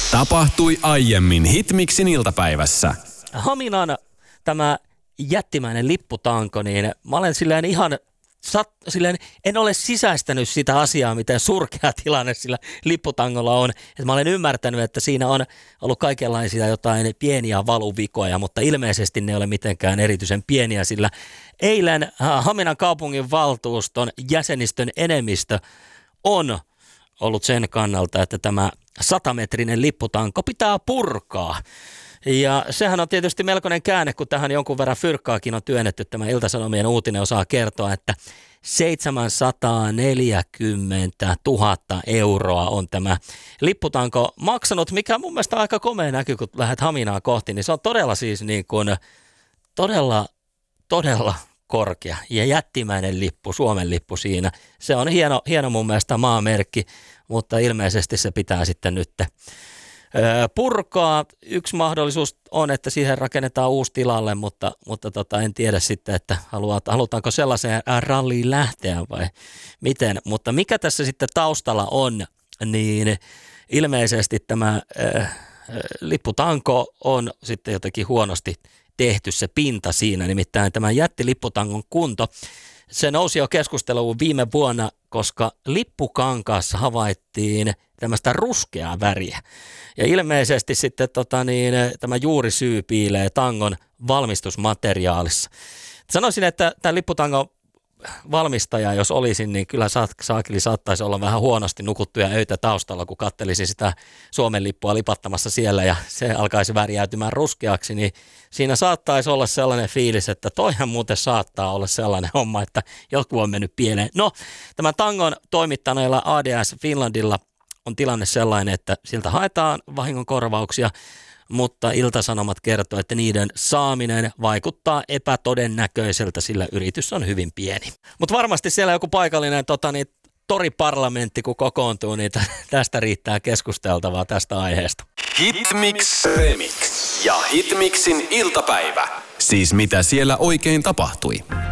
Tapahtui aiemmin Hitmixin iltapäivässä. Haminan tämä jättimäinen lipputanko, niin mä olen silleen en ole sisäistänyt sitä asiaa, miten surkea tilanne sillä lipputangolla on. Et mä olen ymmärtänyt, että siinä on ollut kaikenlaisia jotain pieniä valuvikoja, mutta ilmeisesti ne ei ole mitenkään erityisen pieniä, sillä eilen Haminan kaupungin valtuuston jäsenistön enemmistö on ollut sen kannalta, että tämä 100-metrinen lipputanko pitää purkaa. Ja sehän on tietysti melkoinen käänne, kun tähän jonkun verran fyrkkaakin on työnnetty. Tämä Ilta-Sanomien uutinen osaa kertoa, että 740 000 euroa on tämä lipputanko maksanut, mikä mun mielestä on aika komea näky, kun lähdet Haminaa kohti. Niin se on todella siis niin kuin, todella korkea ja jättimäinen lippu, Suomen lippu siinä. Se on hieno mun mielestä maamerkki, mutta ilmeisesti se pitää sitten nyt purkaa. Yksi mahdollisuus on, että siihen rakennetaan uusi tilalle, mutta en tiedä sitten, että halutaanko sellaiseen ralliin lähteä vai miten. Mutta mikä tässä sitten taustalla on, niin ilmeisesti tämä lipputanko on sitten jotenkin huonosti tehty se pinta siinä, nimittäin tämä jättilipputangon kunto. Se nousi jo keskusteluun viime vuonna, koska lippukankaassa havaittiin tämmöistä ruskeaa väriä. Ja ilmeisesti sitten tämä juurisyy piilee tangon valmistusmateriaalissa. Sanoisin, että tämä lipputangon valmistaja, jos olisin, niin kyllä saakeli saattaisi olla vähän huonosti nukuttuja öitä taustalla, kun katselisin sitä Suomen lippua lipattamassa siellä ja se alkaisi värjäytymään ruskeaksi, niin siinä saattaisi olla sellainen fiilis, että toihan muuten saattaa olla sellainen homma, että joku on mennyt pieleen. No, tämän tangon toimittaneella ADS Finlandilla on tilanne sellainen, että siltä haetaan vahingonkorvauksia, mutta Ilta-Sanomat kertoo, että niiden saaminen vaikuttaa epätodennäköiseltä, sillä yritys on hyvin pieni. Mutta varmasti siellä joku paikallinen toriparlamentti, kun kokoontuu, niin tästä riittää keskusteltavaa tästä aiheesta. Hitmix Remix ja Hitmixin iltapäivä. Siis mitä siellä oikein tapahtui?